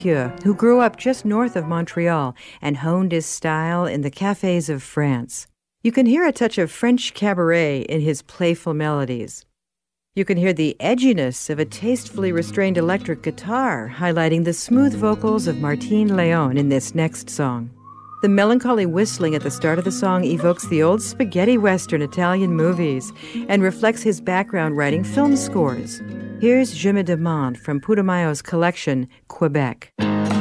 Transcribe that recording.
who grew up just north of Montreal and honed his style in the cafes of France. You can hear a touch of French cabaret in his playful melodies. You can hear the edginess of a tastefully restrained electric guitar, highlighting the smooth vocals of Martine Leon in this next song. The melancholy whistling at the start of the song evokes the old spaghetti western Italian movies and reflects his background writing film scores. Here's Je me demande from Putumayo's collection, Quebec.